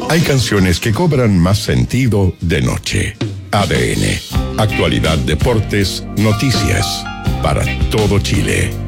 Hay canciones que cobran más sentido de noche. ADN. Actualidad, deportes, noticias. Para todo Chile.